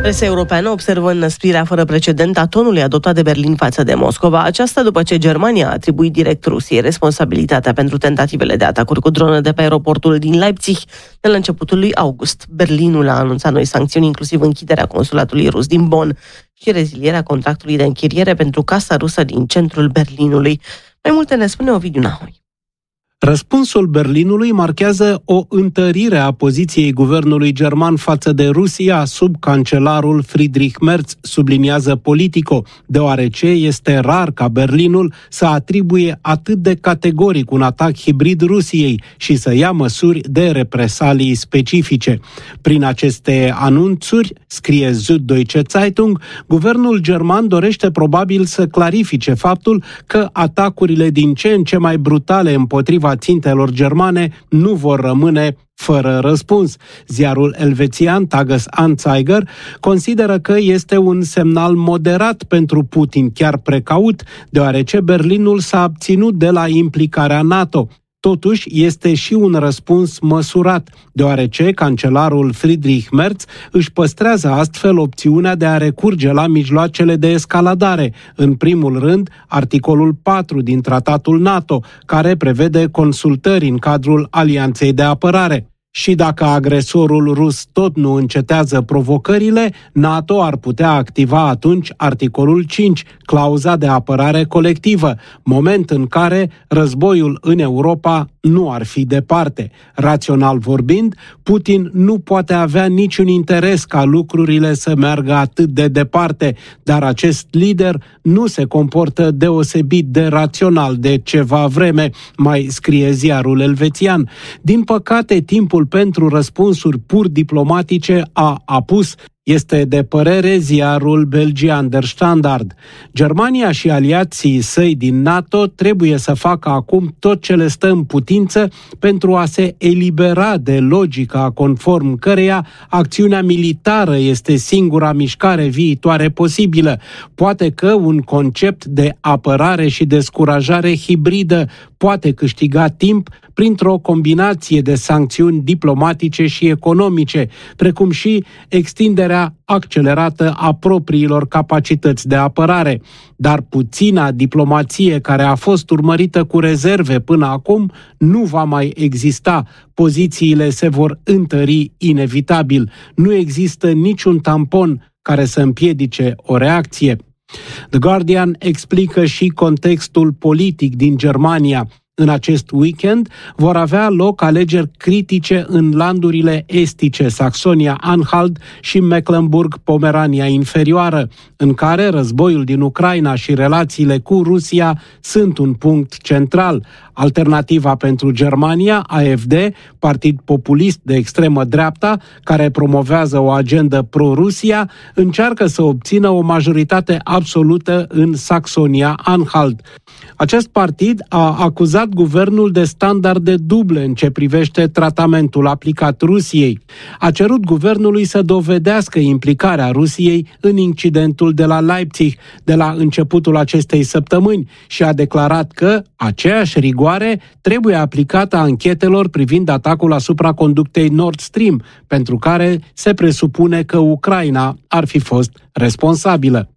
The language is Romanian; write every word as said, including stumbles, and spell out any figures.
Presa europeană observă înăsprirea fără precedent a tonului adoptat de Berlin față de Moscova, aceasta după ce Germania a atribuit direct Rusiei responsabilitatea pentru tentativele de atacuri cu drone de pe aeroportul din Leipzig de la începutul lui august. Berlinul a anunțat noi sancțiuni, inclusiv închiderea consulatului rus din Bonn și rezilierea contractului de închiriere pentru casa rusă din centrul Berlinului. Mai multe ne spune Ovidiu Nahoi. Răspunsul Berlinului marchează o întărire a poziției guvernului german față de Rusia sub cancelarul Friedrich Merz, subliniază Politico, deoarece este rar ca Berlinul să atribuie atât de categoric un atac hibrid Rusiei și să ia măsuri de represalii specifice. Prin aceste anunțuri, scrie Süddeutsche Zeitung, guvernul german dorește probabil să clarifice faptul că atacurile din ce în ce mai brutale împotriva țintelor germane nu vor rămâne fără răspuns. Ziarul elvețian Tages-Anzeiger consideră că este un semnal moderat pentru Putin, chiar precaut, deoarece Berlinul s-a abținut de la implicarea NATO. Totuși, este și un răspuns măsurat, deoarece cancelarul Friedrich Merz își păstrează astfel opțiunea de a recurge la mijloacele de escaladare, în primul rând articolul patru din Tratatul NATO, care prevede consultări în cadrul Alianței de Apărare. Și dacă agresorul rus tot nu încetează provocările, NATO ar putea activa atunci articolul cinci, clauza de apărare colectivă, moment în care războiul în Europa nu ar fi departe. Rațional vorbind, Putin nu poate avea niciun interes ca lucrurile să meargă atât de departe, dar acest lider nu se comportă deosebit de rațional de ceva vreme, mai scrie ziarul elvețian. Din păcate, timpul pentru răspunsuri pur diplomatice a apus, este de părere ziarul belgian Der Standard. Germania și aliații săi din NATO trebuie să facă acum tot ce le stă în putință pentru a se elibera de logica conform căreia acțiunea militară este singura mișcare viitoare posibilă. Poate că un concept de apărare și descurajare hibridă poate câștiga timp printr-o combinație de sancțiuni diplomatice și economice, precum și extinderea accelerată a propriilor capacități de apărare. Dar puțina diplomație care a fost urmărită cu rezerve până acum nu va mai exista. Pozițiile se vor întări inevitabil. Nu există niciun tampon care să împiedice o reacție. The Guardian explică și contextul politic din Germania. În acest weekend vor avea loc alegeri critice în landurile estice, Saxonia-Anhalt și Mecklenburg-Pomerania Inferioară, în care războiul din Ucraina și relațiile cu Rusia sunt un punct central. Alternativa pentru Germania, A F D, partid populist de extremă dreapta, care promovează o agendă pro-Rusia, încearcă să obțină o majoritate absolută în Saxonia-Anhalt. Acest partid a acuzat guvernul de standarde duble în ce privește tratamentul aplicat Rusiei. A cerut guvernului să dovedească implicarea Rusiei în incidentul de la Leipzig de la începutul acestei săptămâni și a declarat că aceeași rigoare trebuie aplicată anchetelor privind atacul asupra conductei Nord Stream, pentru care se presupune că Ucraina ar fi fost responsabilă.